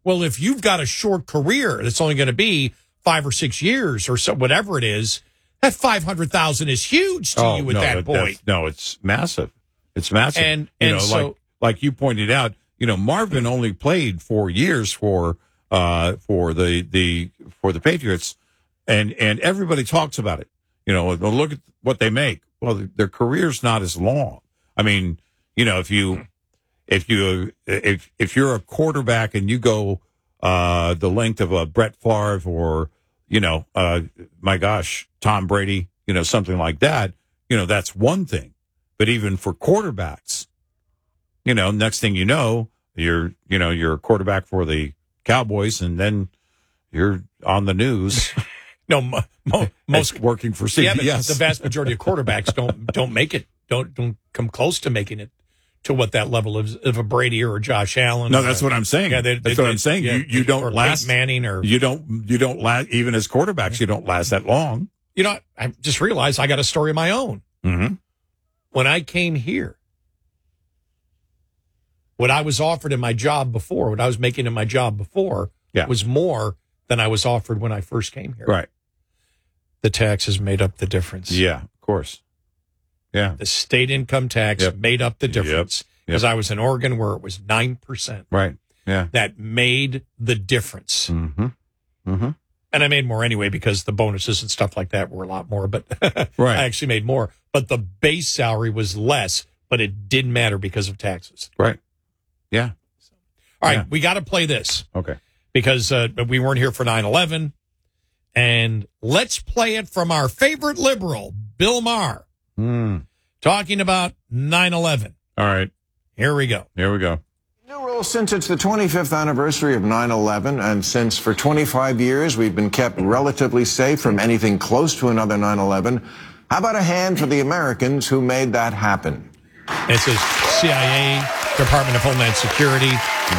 Well, if you've got a short career that's only going to be 5 or 6 years or so, whatever it is, that $500,000 is huge to you at that point. No, it's massive. It's massive. And so, like you pointed out, Marvin only played 4 years for the Patriots, and everybody talks about it. Look at what they make. Well, their career's not as long. I mean, if you're a quarterback and you go the length of a Brett Favre or my gosh, Tom Brady, something like that, that's one thing. But even for quarterbacks, next thing you know, you're a quarterback for the Cowboys, and then you're on the news. No, most working for CBS. Yeah, but the vast majority of quarterbacks don't make it. Don't come close to making it to what that level of a Brady or a Josh Allen. No, that's what I'm saying. Yeah, that's what I'm saying. Yeah, you don't last Manning, or you don't last even as quarterbacks. You don't last that long. I just realized I got a story of my own. Mm-hmm. When I came here, what I was offered in my job before, what I was making in my job before, was more than I was offered when I first came here. Right. The taxes made up the difference. Yeah, of course. Yeah. The state income tax made up the difference. Because I was in Oregon where it was 9%. Right. Yeah. That made the difference. Mm-hmm. Mm-hmm. And I made more anyway because the bonuses and stuff like that were a lot more. But right. I actually made more. But the base salary was less, but it didn't matter because of taxes. Right. Yeah. All right. We got to play this. Okay. Because we weren't here for 9/11. And let's play it from our favorite liberal, Bill Maher, talking about 9/11. All right. Here we go. Here we go. New rule: since it's the 25th anniversary of 9/11, and since for 25 years we've been kept relatively safe from anything close to another 9/11, how about a hand for the Americans who made that happen? It says CIA, Department of Homeland Security,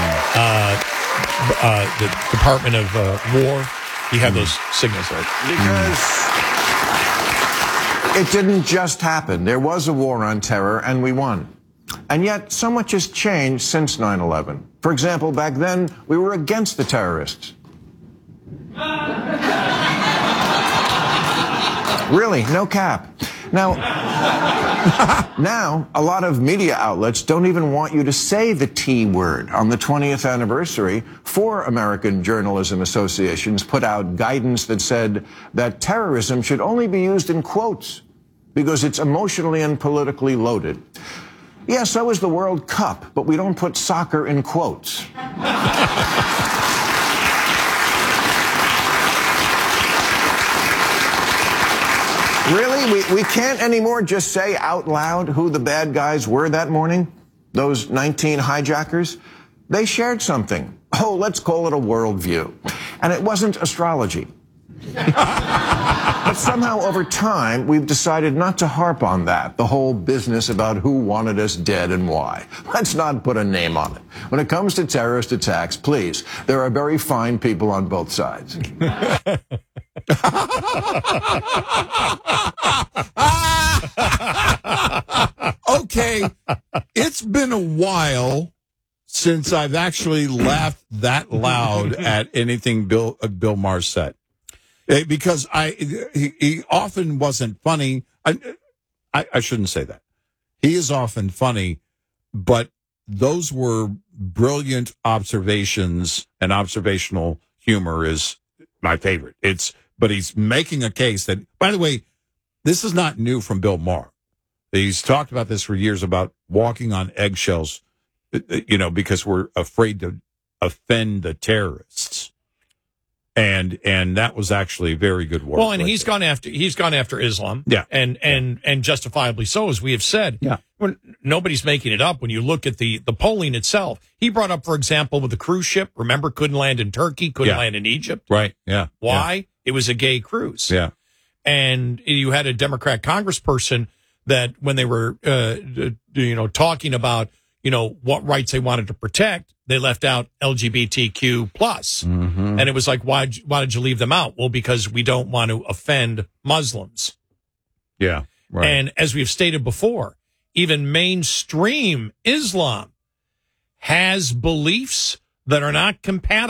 the Department of War. You have those signals there. Because it didn't just happen. There was a war on terror, and we won. And yet, so much has changed since 9/11. For example, back then, we were against the terrorists. Really, no cap. Now, a lot of media outlets don't even want you to say the T word. On the 20th anniversary, 4 American journalism associations put out guidance that said that terrorism should only be used in quotes because it's emotionally and politically loaded. Yeah, so is the World Cup, but we don't put soccer in quotes. Really? We can't anymore just say out loud who the bad guys were that morning? Those 19 hijackers? They shared something. Oh, let's call it a worldview. And it wasn't astrology. But somehow over time, we've decided not to harp on that, the whole business about who wanted us dead and why. Let's not put a name on it. When it comes to terrorist attacks, please, there are very fine people on both sides. Okay, it's been a while since I've actually laughed that loud at anything Bill Maher said, because he often wasn't funny. I shouldn't say that. He is often funny, but those were brilliant observations, and observational humor is my favorite. But he's making a case that, by the way, this is not new from Bill Maher. He's talked about this for years, about walking on eggshells, because we're afraid to offend the terrorists. And that was actually very good work. Well, and he's gone after Islam. Yeah. And justifiably so, as we have said. Yeah. Nobody's making it up when you look at the polling itself. He brought up, for example, with the cruise ship, remember, couldn't land in Turkey, couldn't land in Egypt. Right. Yeah. Why? Yeah. It was a gay cruise. Yeah. And you had a Democrat congressperson that when they were, talking about, what rights they wanted to protect, they left out LGBTQ plus. Mm-hmm. And it was like, why did you leave them out? Well, because we don't want to offend Muslims. Yeah. Right. And as we've stated before, even mainstream Islam has beliefs that are not compatible